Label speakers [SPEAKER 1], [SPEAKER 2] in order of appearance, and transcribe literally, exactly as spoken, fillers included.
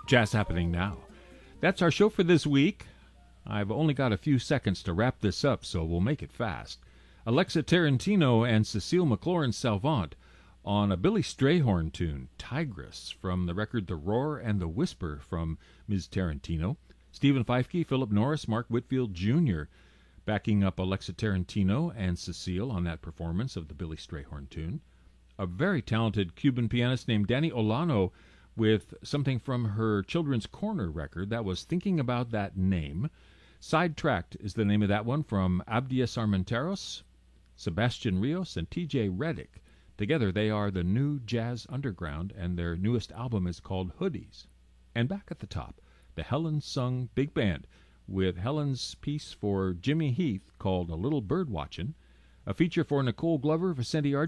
[SPEAKER 1] Jazz Happening Now. That's our show for this week. I've only got a few seconds to wrap this up, so we'll make it fast. Alexa Tarantino and Cecile McLaurin-Salvant on a Billy Strayhorn tune, Tigress, from the record The Roar and the Whisper from Miz Tarantino. Stephen Feifke, Philip Norris, Mark Whitfield Junior backing up Alexa Tarantino and Cecile on that performance of the Billy Strayhorn tune. A very talented Cuban pianist named Danny Olano with something from her Children's Corner record that was Thinking About That Name. Sidetracked is the name of that one, from Abdias Armenteros, Sebastian Rios, and T J Reddick. Together they are the New Jazz Underground, and their newest album is called Hoodies. And back at the top, the Helen Sung Big Band with Helen's piece for Jimmy Heath called A Little Bird Watchin', a feature for Nicole Glover, Vicente Arch,